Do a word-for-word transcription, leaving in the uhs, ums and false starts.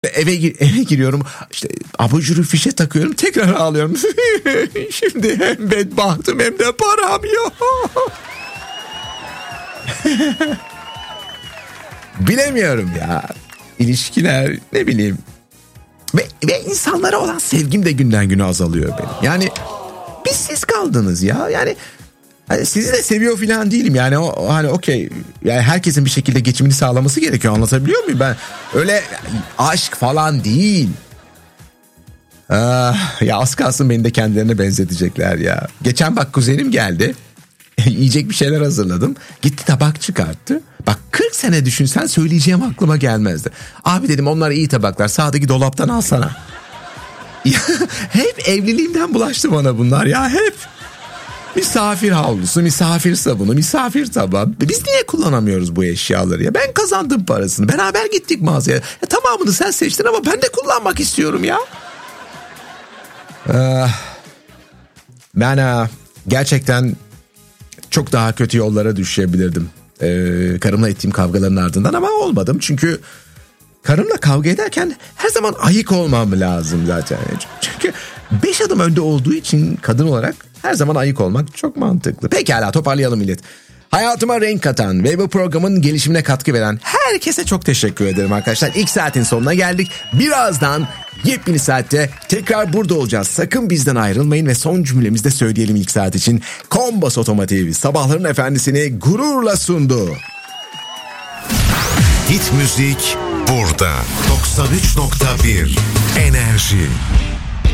Eve, eve giriyorum, işte abajuru fişe takıyorum, tekrar ağlıyorum. Şimdi hem bedbahtım hem de param yok. Bilemiyorum ya. İlişkiler, ne bileyim. Ve, ve insanlara olan sevgim de günden güne azalıyor benim. Yani biz siz kaldınız ya. Yani hani sizi de seviyor falan değilim. Yani o hani okey. Yani herkesin bir şekilde geçimini sağlaması gerekiyor. Anlatabiliyor muyum? Ben öyle aşk falan değil. Ah, ya az kalsın beni de kendilerine benzetecekler ya. Geçen bak kuzenim geldi. Yiyecek bir şeyler hazırladım. Gitti tabak çıkarttı. Bak kırk sene düşünsen söyleyeceğim aklıma gelmezdi. Abi dedim, onlar iyi tabaklar, sağdaki dolaptan alsana. Hep evliliğimden bulaştı bana bunlar ya, hep. Misafir havlusu, misafir sabunu, misafir tabağı. Biz niye kullanamıyoruz bu eşyaları ya? Ben kazandım parasını. Beraber gittik mağazaya. Ya, tamamını sen seçtin ama ben de kullanmak istiyorum ya. Ah, ben ah, gerçekten çok daha kötü yollara düşebilirdim. Ee, karımla ettiğim kavgaların ardından ama olmadım. Çünkü karımla kavga ederken her zaman ayık olmam lazım zaten. Çünkü beş adım önde olduğu için kadın olarak her zaman ayık olmak çok mantıklı. Pekala, toparlayalım millet. Hayatıma renk katan ve bu programın gelişimine katkı veren herkese çok teşekkür ederim arkadaşlar. İlk saatin sonuna geldik. Birazdan yepyeni saatte tekrar burada olacağız. Sakın bizden ayrılmayın ve son cümlemizde söyleyelim ilk saat için. Kombas Otomotiv sabahların efendisini gururla sundu. Hit müzik burada. doksan üç nokta bir Enerji.